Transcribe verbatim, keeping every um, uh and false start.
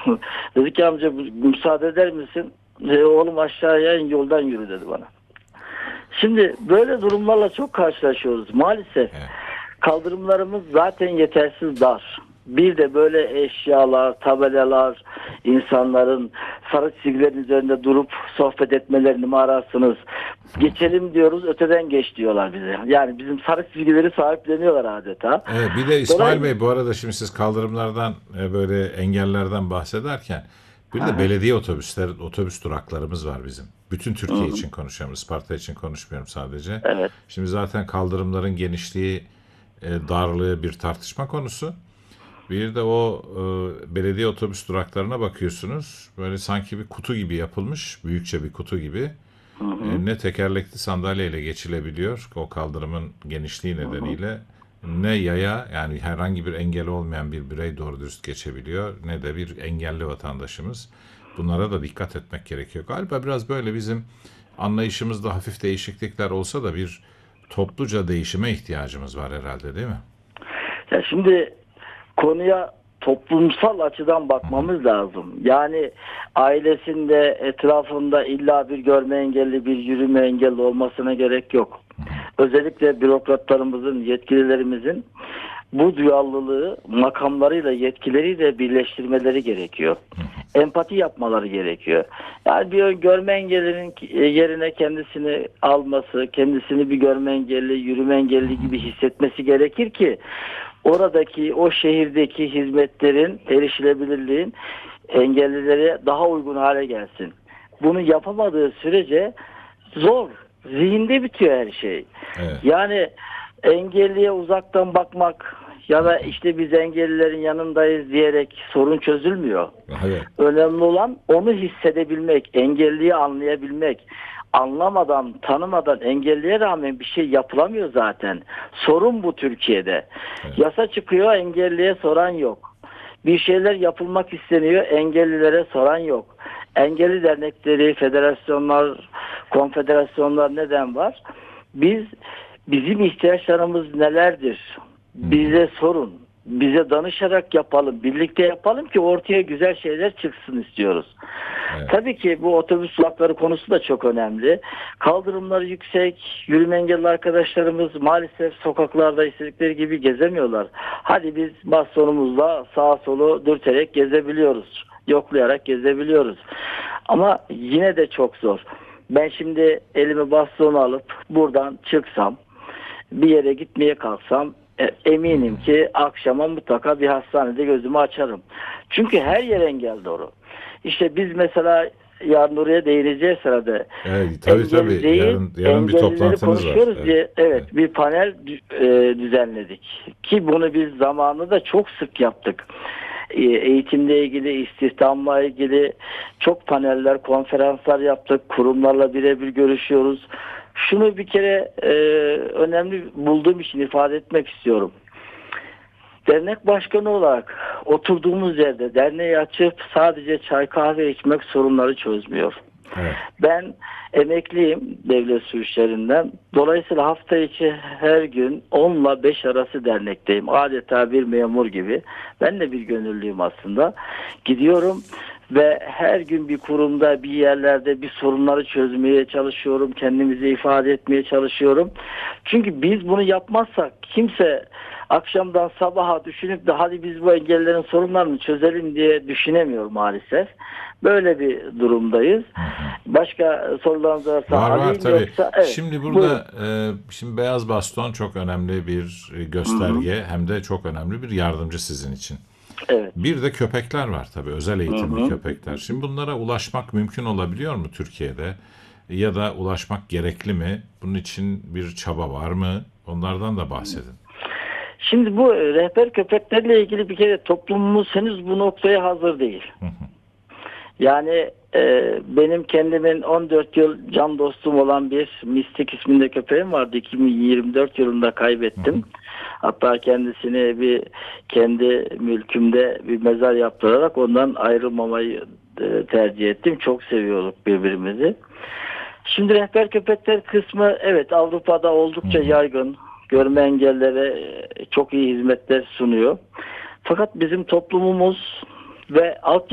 Dedi ki amca müsaade eder misin? E, oğlum aşağıya in, yoldan yürü dedi bana. Şimdi böyle durumlarla çok karşılaşıyoruz. Maalesef Evet. kaldırımlarımız zaten yetersiz dar. Bir de böyle eşyalar, tabelalar, insanların sarı çizgilerin üzerinde durup sohbet etmelerini mi ararsınız? Geçelim diyoruz, öteden geç diyorlar bize. Yani bizim sarı çizgileri sahipleniyorlar adeta. Evet, bir de İsmail Dolayısıyla... Bey, bu arada şimdi siz kaldırımlardan e, böyle engellerden bahsederken bir de Aha. belediye otobüsler, otobüs duraklarımız var bizim. Bütün Hı Türkiye hı. için konuşuyorum. Isparta için konuşmuyorum sadece. Evet. Şimdi zaten kaldırımların genişliği, e, darlığı bir tartışma konusu. Bir de o e, belediye otobüs duraklarına bakıyorsunuz. Böyle sanki bir kutu gibi yapılmış, büyükçe bir kutu gibi. Hı hı. E, ne tekerlekli sandalyeyle geçilebiliyor o kaldırımın genişliği nedeniyle, ne yaya, yani herhangi bir engeli olmayan bir birey doğru dürüst geçebiliyor, ne de bir engelli vatandaşımız. Bunlara da dikkat etmek gerekiyor. Galiba biraz böyle bizim anlayışımızda hafif değişiklikler olsa da bir topluca değişime ihtiyacımız var herhalde, değil mi? Ya şimdi konuya toplumsal açıdan bakmamız lazım. Yani ailesinde, etrafında illa bir görme engelli, bir yürüme engelli olmasına gerek yok. Özellikle bürokratlarımızın, yetkililerimizin bu duyarlılığı makamlarıyla, yetkileriyle birleştirmeleri gerekiyor. Empati yapmaları gerekiyor. Yani bir görme engellinin yerine kendisini alması, kendisini bir görme engelli, yürüme engelli gibi hissetmesi gerekir ki oradaki, o şehirdeki hizmetlerin, erişilebilirliğin engellilere daha uygun hale gelsin. Bunu yapamadığı sürece zor. Zihinde bitiyor her şey. Evet. Yani engelliye uzaktan bakmak ya da işte biz engellilerin yanındayız diyerek sorun çözülmüyor. Evet. Önemli olan onu hissedebilmek, engelliyi anlayabilmek. Anlamadan, tanımadan engelliye rağmen bir şey yapılamıyor zaten. Sorun bu Türkiye'de. Evet. Yasa çıkıyor, engelliye soran yok. Bir şeyler yapılmak isteniyor, engellilere soran yok. Engelli dernekleri, federasyonlar, konfederasyonlar neden var? Biz, bizim ihtiyaçlarımız nelerdir? Bize sorun. Bize danışarak yapalım, birlikte yapalım ki ortaya güzel şeyler çıksın istiyoruz. Evet. Tabii ki bu otobüs durakları konusu da çok önemli. Kaldırımları yüksek, yürüme engelli arkadaşlarımız maalesef sokaklarda istedikleri gibi gezemiyorlar. Hadi biz bastonumuzla sağa solu dürterek gezebiliyoruz, yoklayarak gezebiliyoruz. Ama yine de çok zor. Ben şimdi elime bastonu alıp buradan çıksam, bir yere gitmeye kalksam, eminim ki akşama mutlaka bir hastanede gözümü açarım. Çünkü her yer engel doğru. İşte biz mesela yarın oraya değineceğiz herhalde. Evet, tabii tabii. Değil, Yarın, yarın bir engellileri toplantınız var. konuşuyoruz Evet. diye evet, Evet. bir panel e, düzenledik. Ki bunu biz zamanında çok sık yaptık. E, eğitimle ilgili, istihdamla ilgili çok paneller, konferanslar yaptık. Kurumlarla birebir görüşüyoruz. Şunu bir kere e, önemli bulduğum için ifade etmek istiyorum. Dernek başkanı olarak oturduğumuz yerde derneği açıp sadece çay kahve içmek sorunları çözmüyor. Evet. Ben emekliyim devlet su işlerinden. Dolayısıyla hafta içi her gün on ile beş arası dernekteyim. Adeta bir memur gibi. Ben de bir gönüllüyüm aslında. Gidiyorum ve her gün bir kurumda, bir yerlerde bir sorunları çözmeye çalışıyorum. Kendimizi ifade etmeye çalışıyorum. Çünkü biz bunu yapmazsak kimse akşamdan sabaha düşünüp de hadi biz bu engellerin sorunlarını çözelim diye düşünemiyor maalesef. Böyle bir durumdayız. Başka sorularınız varsa Var var alayım, tabii. yoksa evet. Şimdi Buyurun. burada e, şimdi beyaz baston çok önemli bir gösterge, Hı hı. hem de çok önemli bir yardımcı sizin için. Evet. Bir de köpekler var tabii, özel eğitimli Hı hı. köpekler. Şimdi bunlara ulaşmak mümkün olabiliyor mu Türkiye'de? Ya da ulaşmak gerekli mi? Bunun için bir çaba var mı? Onlardan da bahsedin. Şimdi bu rehber köpeklerle ilgili bir kere toplumumuz henüz bu noktaya hazır değil. Yani e, benim kendimin on dört yıl can dostum olan bir Mistik isminde köpeğim vardı. iki bin yirmi dört yılında kaybettim. Hatta kendisini bir kendi mülkümde bir mezar yaptırarak ondan ayrılmamayı e, tercih ettim. Çok seviyorduk birbirimizi. Şimdi rehber köpekler kısmı evet Avrupa'da oldukça yaygın. Görme engellere çok iyi hizmetler sunuyor. Fakat bizim toplumumuz ve alt